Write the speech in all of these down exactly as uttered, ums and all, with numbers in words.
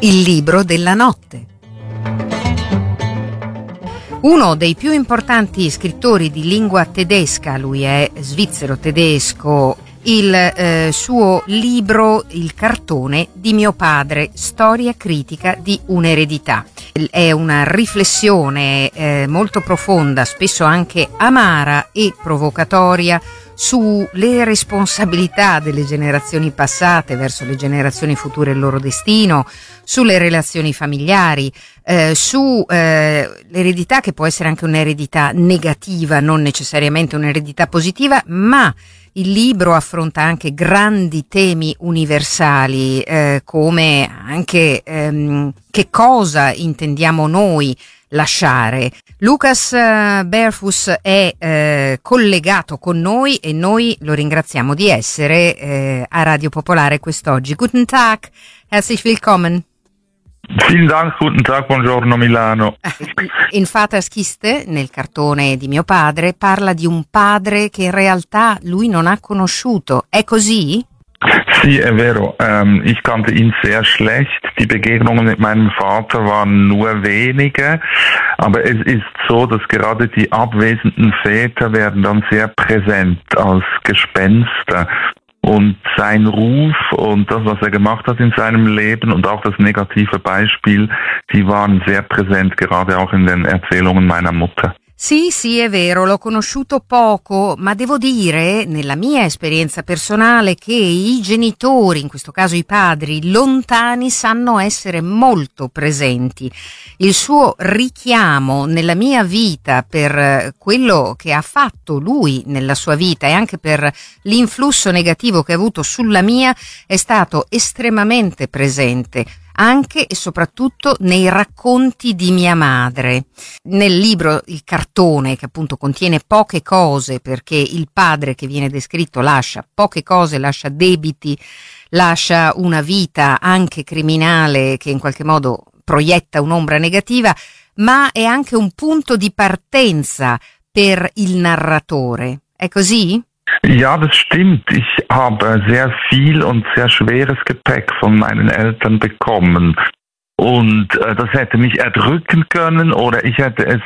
Il libro della notte. Uno dei più importanti scrittori di lingua tedesca, lui è svizzero-tedesco, il eh, suo libro Il cartone di mio padre, storia critica di un'eredità. È una riflessione eh, molto profonda, spesso anche amara e provocatoria, sulle responsabilità delle generazioni passate verso le generazioni future e il loro destino, sulle relazioni familiari, eh, su eh, l'eredità, che può essere anche un'eredità negativa, non necessariamente un'eredità positiva, ma il libro affronta anche grandi temi universali, eh, come anche ehm, che cosa intendiamo noi lasciare. Lucas Berfus è eh, collegato con noi e noi lo ringraziamo di essere eh, a Radio Popolare quest'oggi. Guten Tag, herzlich willkommen. Vielen Dank, guten Tag, buongiorno Milano. In Vaterskiste, nel cartone di mio padre, parla di un padre che in realtà lui non ha conosciuto. È così? Sì, è vero. Ähm, ich kannte ihn sehr schlecht. Die Begegnungen mit meinem Vater waren nur wenige. Aber es ist so, dass gerade die abwesenden Väter werden dann sehr präsent als Gespenster. Und sein Ruf und das, was er gemacht hat in seinem Leben und auch das negative Beispiel, die waren sehr präsent, gerade auch in den Erzählungen meiner Mutter. Sì, sì, è vero, l'ho conosciuto poco, ma devo dire, nella mia esperienza personale, che i genitori, in questo caso i padri, lontani, sanno essere molto presenti. Il suo richiamo nella mia vita per quello che ha fatto lui nella sua vita e anche per l'influsso negativo che ha avuto sulla mia è stato estremamente presente, anche e soprattutto nei racconti di mia madre. Nel libro Il cartone, che appunto contiene poche cose, perché il padre che viene descritto lascia poche cose, lascia debiti, lascia una vita anche criminale che in qualche modo proietta un'ombra negativa, ma è anche un punto di partenza per il narratore. È così? Ja, das stimmt. Ich habe sehr viel und sehr schweres Gepäck von meinen Eltern bekommen. Und äh, das hätte mich erdrücken können oder ich hätte es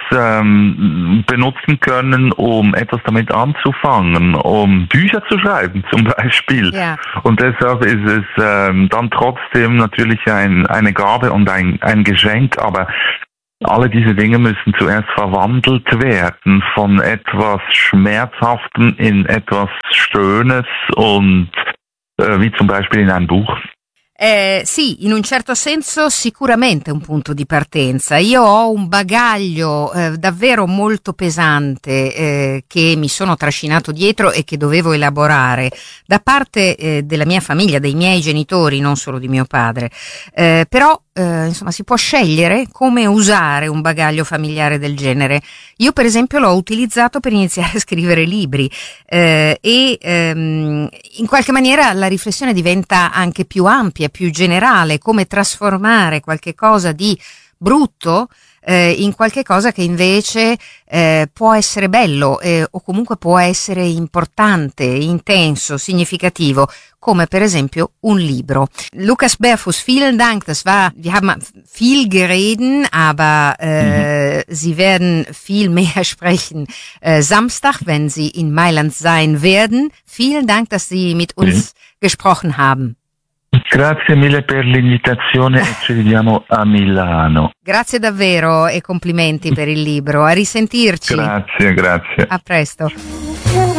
ähm, benutzen können, um etwas damit anzufangen, um Bücher zu schreiben zum Beispiel. Ja. Und deshalb ist es ähm, dann trotzdem natürlich ein, eine Gabe und ein, ein Geschenk, aber alle diese Dinge müssen zuerst verwandelt werden von etwas Schmerzhaftem in etwas Schönes und äh, wie zum Beispiel in ein Buch. Eh, sì, in un certo senso sicuramente un punto di partenza. Io ho un bagaglio eh, davvero molto pesante eh, che mi sono trascinato dietro e che dovevo elaborare da parte eh, della mia famiglia, dei miei genitori, non solo di mio padre. Eh, però eh, insomma si può scegliere come usare un bagaglio familiare del genere. Io per esempio l'ho utilizzato per iniziare a scrivere libri eh, e ehm, in qualche maniera la riflessione diventa anche più ampia, più generale, come trasformare qualche cosa di brutto eh, in qualche cosa che invece eh, può essere bello eh, o comunque può essere importante, intenso, significativo, come per esempio un libro. Lucas Berfus, vielen Dank. Das war, wir haben viel gereden, aber äh, mhm. Sie werden viel mehr sprechen äh, Samstag, wenn Sie in Mailand sein werden. Vielen Dank, dass Sie mit uns mhm. gesprochen haben. Grazie mille per l'invitazione e ci vediamo a Milano. Grazie davvero e complimenti per il libro. A risentirci. Grazie, grazie. A presto.